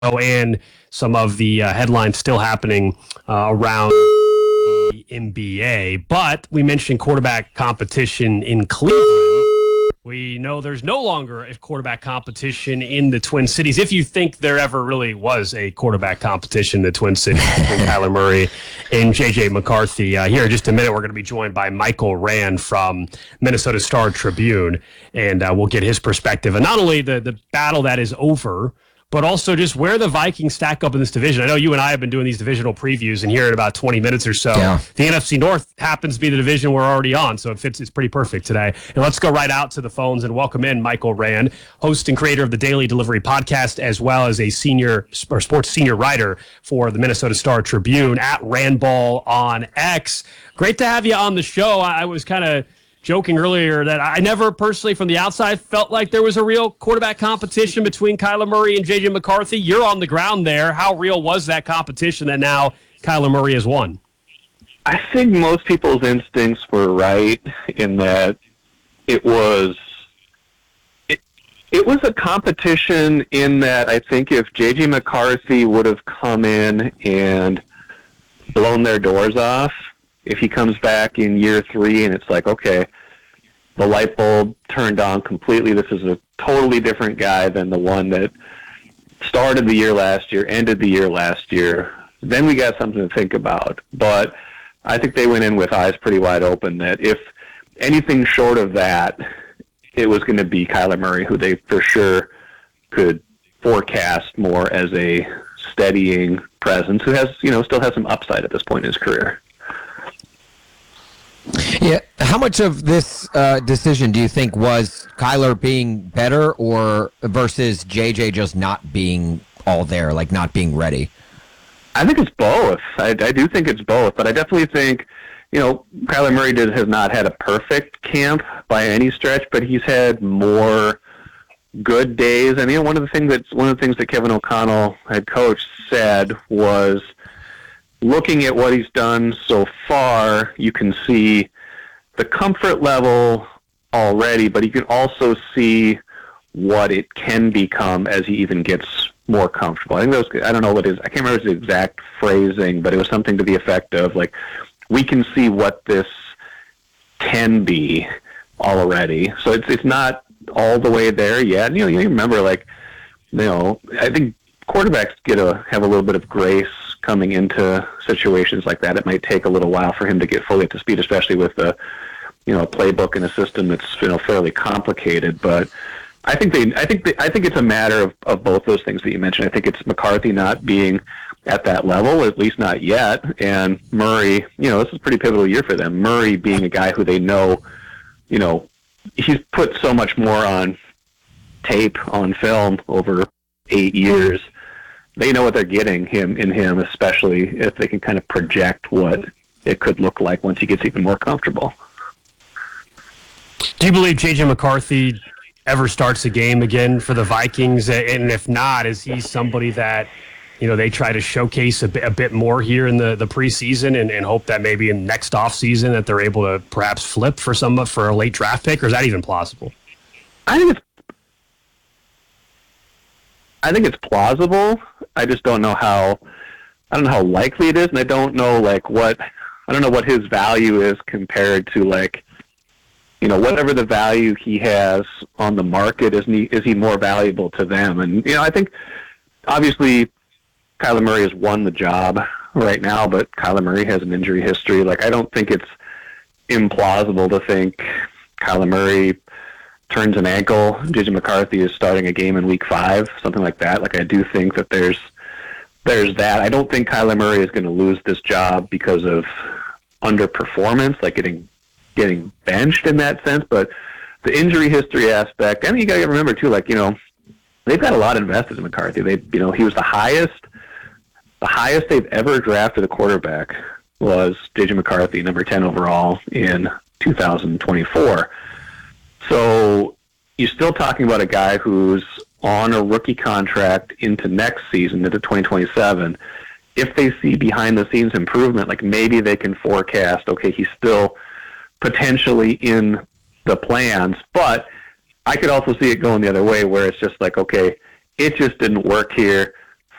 and some of the headlines still happening around the NBA. But we mentioned quarterback competition in Cleveland. We know there's no longer a quarterback competition in the Twin Cities. If you think there ever really was a quarterback competition in the Twin Cities between Kyler Murray and J.J. McCarthy. Here in just a minute, we're going to be joined by Michael Rand from Minnesota Star Tribune, and we'll get his perspective. And not only the battle that is over, but also just where the Vikings stack up in this division. I know you and I have been doing these divisional previews, and here in about 20 minutes or so, The NFC North happens to be the division we're already on, so it's pretty perfect today. And let's go right out to the phones and welcome in Michael Rand, host and creator of the Daily Delivery podcast, as well as a sports senior writer for the Minnesota Star Tribune at Randball on X. Great to have you on the show. I was kind of joking earlier that I never personally from the outside felt like there was a real quarterback competition between Kyler Murray and J.J. McCarthy. You're on the ground there. How real was that competition that now Kyler Murray has won? I think most people's instincts were right in that it was a competition in that I think if J.J. McCarthy would have come in and blown their doors off, if he comes back in year 3 and it's like, okay, the light bulb turned on completely, this is a totally different guy than the one that started the year last year, ended the year last year, then we got something to think about. But I think they went in with eyes pretty wide open that if anything short of that, it was going to be Kyler Murray, who they for sure could forecast more as a steadying presence, who has, still has some upside at this point in his career. Yeah, how much of this decision do you think was Kyler being better or versus JJ just not being all there, like not being ready? I think it's both. I do think it's both, but I definitely think, Kyler Murray has not had a perfect camp by any stretch, but he's had more good days. I mean, one of the things that Kevin O'Connell, head coach, said was, looking at what he's done so far, you can see the comfort level already, but you can also see what it can become as he even gets more comfortable. I don't know what it is. I can't remember his exact phrasing, but it was something to the effect of, like, we can see what this can be already. So it's not all the way there yet. And, you remember, I think quarterbacks have a little bit of grace coming into situations like that. It might take a little while for him to get fully up to speed, especially with a playbook and a system that's fairly complicated. But I think it's a matter of both those things that you mentioned. I think it's McCarthy not being at that level, at least not yet, and Murray. This is a pretty pivotal year for them. Murray being a guy who they know, he's put so much more on tape, on film over 8 years. They know what they're getting in him, especially if they can kind of project what it could look like once he gets even more comfortable. Do you believe J.J. McCarthy ever starts a game again for the Vikings? And if not, is he somebody that, they try to showcase a bit more here in the preseason and hope that maybe in next offseason that they're able to perhaps flip for a late draft pick, or is that even plausible? I think it's plausible. I just don't know how likely it is, and I don't know what his value is compared to whatever the value he has on the market. Is he more valuable to them? And I think obviously Kyler Murray has won the job right now, but Kyler Murray has an injury history. I don't think it's implausible to think Kyler Murray turns an ankle, J.J. McCarthy is starting a game in week 5, something like that. I do think that there's that. I don't think Kyler Murray is going to lose this job because of underperformance, getting benched in that sense. But the injury history aspect, I mean, you got to remember too, they've got a lot invested in McCarthy. He was the highest they've ever drafted a quarterback was J.J. McCarthy, number 10 overall in 2024. So you're still talking about a guy who's on a rookie contract into next season, into 2027. If they see behind-the-scenes improvement, maybe they can forecast, okay, he's still potentially in the plans. But I could also see it going the other way where it's just okay, it just didn't work here.